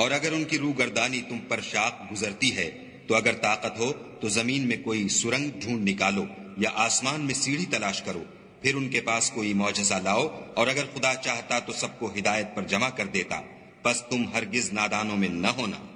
और अगर उनकी रूगर्दानी तुम पर शाख गुजरती है तो अगर ताकत हो तो जमीन में कोई सुरंग ढूंढ निकालो या आसमान में सीढ़ी तलाश करो, फिर उनके पास कोई मौजज़ा लाओ, और अगर खुदा चाहता तो सबको हिदायत पर जमा कर देता, बस तुम हरगिज नादानों में न होना।